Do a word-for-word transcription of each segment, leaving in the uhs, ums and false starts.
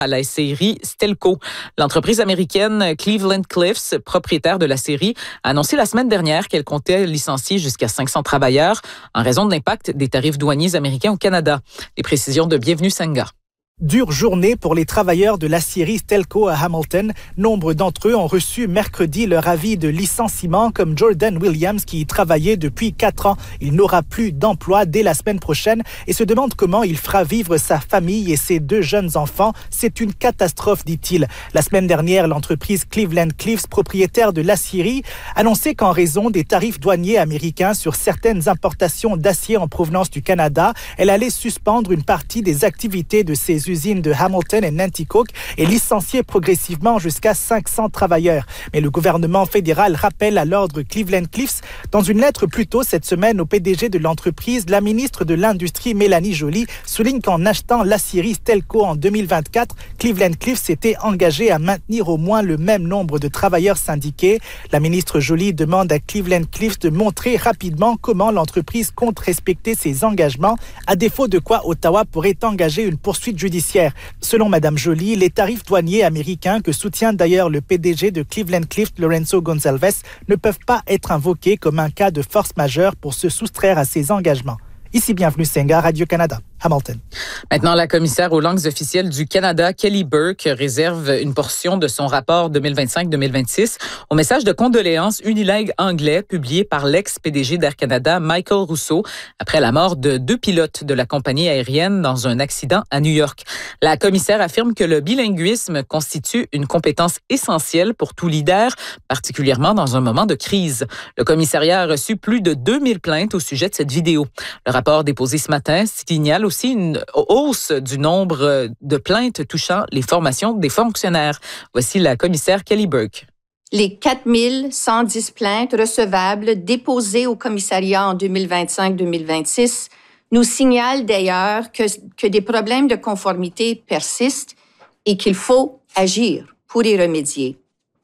à la série Stelco. L'entreprise américaine Cleveland Cliffs, propriétaire de la série, a annoncé la semaine dernière qu'elle comptait licencier jusqu'à cinq cents travailleurs en raison de l'impact des tarifs douaniers américains au Canada. Les précisions de Bienvenue Senga. Dure journée pour les travailleurs de l'aciérie Stelco à Hamilton. Nombre d'entre eux ont reçu mercredi leur avis de licenciement, comme Jordan Williams qui y travaillait depuis quatre ans. Il n'aura plus d'emploi dès la semaine prochaine et se demande comment il fera vivre sa famille et ses deux jeunes enfants. C'est une catastrophe, dit-il. La semaine dernière, l'entreprise Cleveland Cliffs, propriétaire de l'aciérie, annonçait qu'en raison des tarifs douaniers américains sur certaines importations d'acier en provenance du Canada, elle allait suspendre une partie des activités de ses usines de Hamilton et Nanticoke et licencier progressivement jusqu'à cinq cents travailleurs. Mais le gouvernement fédéral rappelle à l'ordre Cleveland Cliffs. Dans une lettre plus tôt cette semaine au P D G de l'entreprise, la ministre de l'Industrie, Mélanie Joly, souligne qu'en achetant l'aciérie Stelco en deux mille vingt-quatre, Cleveland Cliffs s'était engagé à maintenir au moins le même nombre de travailleurs syndiqués. La ministre Joly demande à Cleveland Cliffs de montrer rapidement comment l'entreprise compte respecter ses engagements, à défaut de quoi Ottawa pourrait engager une poursuite judiciaire. Selon Mme Joly, les tarifs douaniers américains que soutient d'ailleurs le P D G de Cleveland Cliffs, Lorenzo Gonçalves, ne peuvent pas être invoqués comme un cas de force majeure pour se soustraire à ses engagements. Ici Bienvenue Senga, Radio-Canada, Hamilton. Maintenant, la commissaire aux langues officielles du Canada, Kelly Burke, réserve une portion de son rapport deux mille vingt-cinq deux mille vingt-six au message de condoléances unilingue anglais publié par l'ex-P D G d'Air Canada, Michael Rousseau, après la mort de deux pilotes de la compagnie aérienne dans un accident à New York. La commissaire affirme que le bilinguisme constitue une compétence essentielle pour tout leader, particulièrement dans un moment de crise. Le commissariat a reçu plus de deux mille plaintes au sujet de cette vidéo. Le rapport déposé ce matin signale aussi une hausse du nombre de plaintes touchant les formations des fonctionnaires. Voici la commissaire Kelly Burke. Les quatre mille cent dix plaintes recevables déposées au commissariat en deux mille vingt-cinq deux mille vingt-six nous signalent d'ailleurs que, que des problèmes de conformité persistent et qu'il faut agir pour y remédier.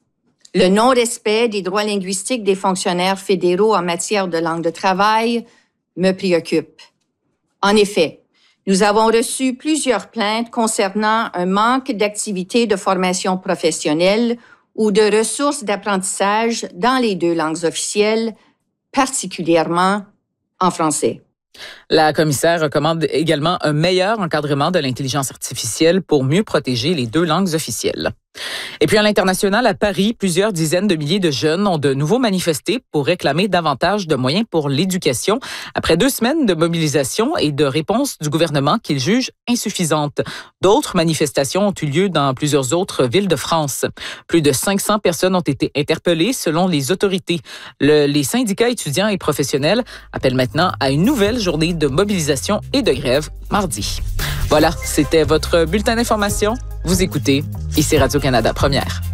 Le non-respect des droits linguistiques des fonctionnaires fédéraux en matière de langue de travail me préoccupe. En effet, nous avons reçu plusieurs plaintes concernant un manque d'activités de formation professionnelle ou de ressources d'apprentissage dans les deux langues officielles, particulièrement en français. La commissaire recommande également un meilleur encadrement de l'intelligence artificielle pour mieux protéger les deux langues officielles. Et puis à l'international, à Paris, plusieurs dizaines de milliers de jeunes ont de nouveau manifesté pour réclamer davantage de moyens pour l'éducation après deux semaines de mobilisation et de réponse du gouvernement qu'ils jugent insuffisantes. D'autres manifestations ont eu lieu dans plusieurs autres villes de France. Plus de cinq cents personnes ont été interpellées selon les autorités. Le, les syndicats étudiants et professionnels appellent maintenant à une nouvelle journée de mobilisation et de grève mardi. Voilà, c'était votre bulletin d'information. Vous écoutez, ici Radio-Canada Première.